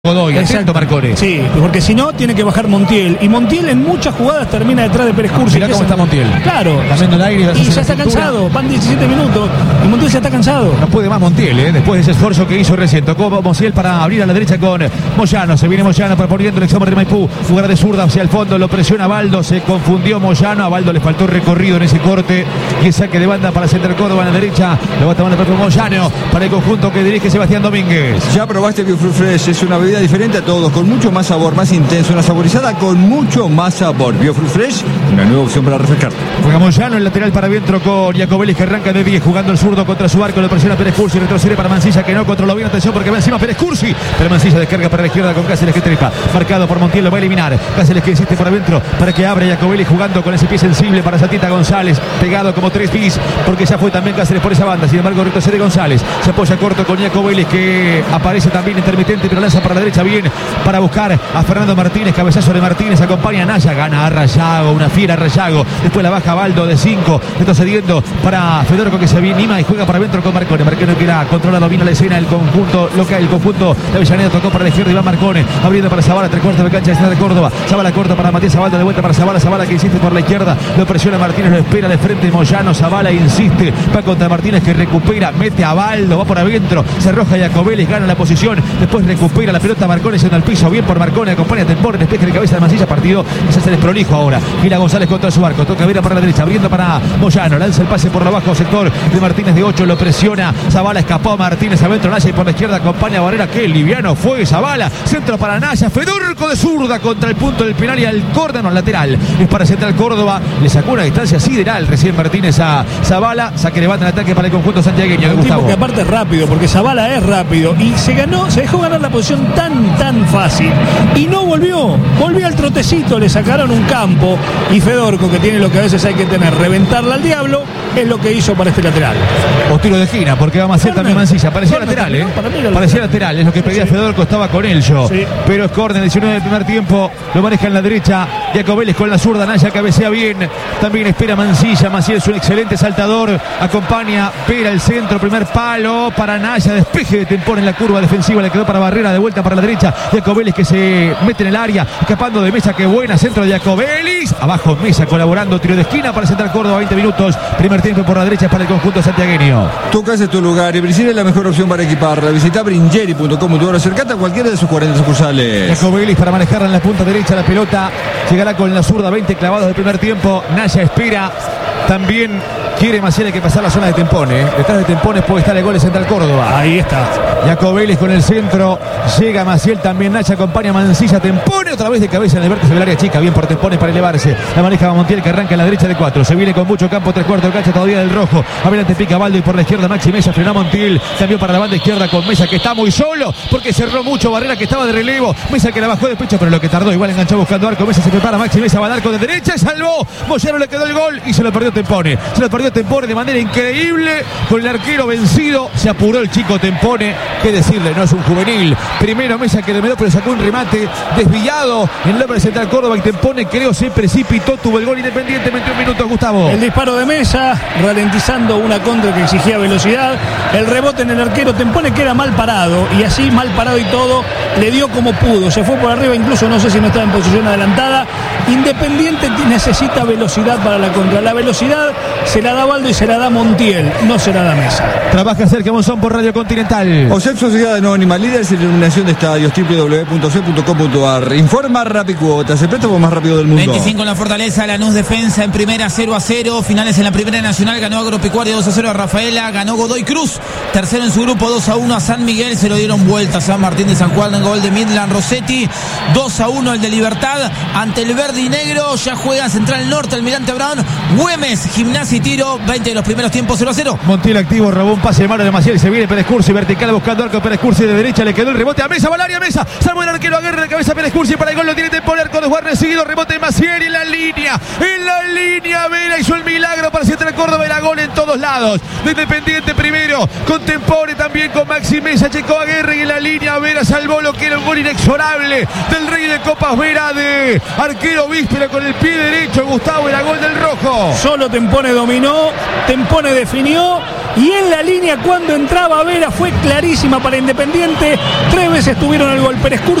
Godoy, atento Marcone. Sí, porque si no tiene que bajar Montiel. Y Montiel en muchas jugadas termina detrás de Pérez Cursi. Mirá cómo está Montiel. Claro. Cambiando el aire. Y ya está cansado. Van 17 minutos. Y Montiel ya está cansado. No puede más Montiel, después de ese esfuerzo que hizo recién. Tocó Montiel para abrir a la derecha con Moyano. Se viene Moyano proponiendo el examen de Maipú. Jugar de zurda hacia el fondo. Lo presiona Baldo. Se confundió Moyano. A Baldo le faltó recorrido en ese corte. Y el saque de banda para Central Córdoba en la derecha. Lo va tomando el propio Moyano para el conjunto que dirige Sebastián Domínguez. Ya probaste Biofruit Fresh. Es una bebida diferente a todos, con mucho más sabor, más intenso, una saborizada con mucho más sabor. Biofruit Fresh, una nueva opción para refrescarte. Juega Moyano, el lateral para adentro con Jacobelli, que arranca de 10, jugando el zurdo contra su arco, lo presiona Pérez Cursi, retrocede para Mancilla, que no controló bien, atención porque va encima Pérez Cursi, pero Mancilla descarga para la izquierda con Cáceres, que tripa, marcado por Montiel, lo va a eliminar, Cáceres que insiste por adentro, para que abra Jacobelli, jugando con ese pie sensible para Satita González, pegado como 3 bis, porque ya fue también Cáceres por esa banda, sin embargo retrocede González, se apoya corto con Jacobelli, que aparece también intermitente, pero lanza para la derecha bien, para buscar a Fernando Martínez, cabezazo de Martínez, acompaña a Naya, gana a Rayago, una fiera Rayago, después la baja Baldo de 5, retrocediendo para Fedorco, que se anima y juega para adentro con Marcone, Marcone que era controlado, domina la escena, el conjunto local, el conjunto de Avellaneda, tocó para la izquierda, Iván Marcone, abriendo para Zavala, 3/4 de cancha de Córdoba, Zavala corta para Matías Zabaldo, de vuelta para Zavala que insiste por la izquierda, lo presiona Martínez, lo espera de frente Moyano, Zavala insiste, va contra Martínez que recupera, mete a Baldo, va por adentro, se arroja Jacobelli, gana la posición, después recupera la pelota Marcone, yendo al piso, bien por Marcone, acompaña a Tempore, despeje de cabeza de Mancilla, partido que se hace desprolijo ahora, Gila González contra su arco, toca Vera para la derecha, abriendo para Moyano, lanza el pase por lo bajo, sector de Martínez de 8, lo presiona, Zavala escapó, Martínez adentro, Naya y por la izquierda acompaña a Barrera, que liviano fue Zavala, centro para Naya, Fedorco de zurda contra el punto del penal y al córner lateral, es para Central Córdoba, le sacó una distancia sideral recién Martínez a Zavala, saque levanta el ataque para el conjunto santiagueño, Gustavo. Que aparte es rápido, porque Zavala es rápido y se dejó ganar la posición tan fácil y no volvió al trotecito, le sacaron un campo y Fedorco, que tiene lo que a veces hay que tener, reventarla al diablo, es lo que hizo para este lateral. O tiro de esquina, porque va a hacer también Mancilla, parecía lateral, parecía lateral, es lo que pedía Fedorco, estaba con él yo, pero es córner, 19 del primer tiempo, lo maneja en la derecha, Jacobelli con la zurda, Naya cabecea bien, también espera Mancilla es un excelente saltador, acompaña, pega el centro, primer palo para Naya, despeje de Tempón en la curva defensiva, le quedó para Barrera, de vuelta para la derecha, Jacobelli que se mete en el área, escapando de Mesa, que buena, centro de Jacobelli, abajo Mesa colaborando, tiro de esquina para Central Córdoba, 20 minutos, primer tiempo por la derecha para el conjunto santiagueño. Tu casa es tu lugar y Brinjeri es la mejor opción para equiparla. Visita brinjeri.com.ar, acercate a cualquiera de sus 40 sucursales. Jacobelli para manejarla en la punta derecha, la pelota llegará con la zurda, 20 clavados del primer tiempo, Naya espera, también quiere Maciel, hay que pasar la zona de Tempone, detrás de Tempones puede estar el gol de Central Córdoba. Ahí está Jacobelli con el centro, llega Maciel, también Naya acompaña a Mancilla, Tempone otra vez de cabeza en el vértice del área chica, bien por Tempone para elevarse, la maneja Montiel que arranca en la derecha de 4, se viene con mucho campo, 3/4 de cancha todavía del rojo, adelante pica Baldo y por la izquierda Maxi Mesa, frena Montiel, cambió para la banda izquierda con Mesa que está muy solo, porque cerró mucho Barrera que estaba de relevo, Mesa que la bajó de pecho, pero lo que tardó, igual enganchó buscando arco, Mesa se prepara, Maxi Mesa va al arco de derecha, salvó, Moyano le quedó el gol y se lo perdió Tempone, de manera increíble, con el arquero vencido, se apuró el chico Tempone, qué decirle, no es un juvenil, primero Mesa que le metió, pero sacó un remate desviado en el hombre de Central Córdoba y Tempone creo se precipitó, tuvo el gol Independiente, 21 minutos, Gustavo. El disparo de Mesa, ralentizando una contra que exigía velocidad, el rebote en el arquero, Tempone que era mal parado, y así mal parado y todo, le dio como pudo, se fue por arriba, incluso no sé si no estaba en posición adelantada. Independiente necesita velocidad para la contra, la velocidad se la da Baldo y se la da Montiel, no se la da Mesa. Trabaja Sergio Monzón por Radio Continental. OSEP Sociedad Anónima, líderes en iluminación de estadios, www.osep.com.ar. Informa Rapicuotas, el préstamo más rápido del mundo. 25 en la Fortaleza, Lanús defensa en primera 0-0, finales en la Primera Nacional, ganó Agropecuario 2-0 a Rafaela, ganó Godoy Cruz, tercero en su grupo 2-1 a San Miguel, se lo dieron vuelta a San Martín de San Juan en gol de Midland Rossetti, 2-1 el de Libertad ante el verde y negro, ya juega Central Norte, Almirante Brown, Güemes, Gimnasia y Tiro, 20 de los primeros tiempos 0-0. Montiel activo, robó un pase de mano de Maciel, se viene Pérez Cursi, vertical buscando arco, Pérez Cursi de derecha, le quedó el rebote a Mesa, va al área Mesa, salvo el arquero, aguerre de cabeza Pérez Cursi para el gol, lo tiene Tempone, arco de jugar recibido, rebote de Maciel en la línea, Vera hizo el milagro para Central Córdoba, era gol en todos lados, de Independiente primero, con Tempone también con Maxi Mesa, checó Aguerre y en la línea Vera salvó lo que era un gol inexorable del rey de Copas Vera de arquero arquero Víspera con el pie derecho. Gustavo, era gol del rojo. Solo Tempone dominó, Tempone definió. Y en la línea cuando entraba Vera fue clarísima para Independiente. 3 veces tuvieron el gol Pérez Cursi.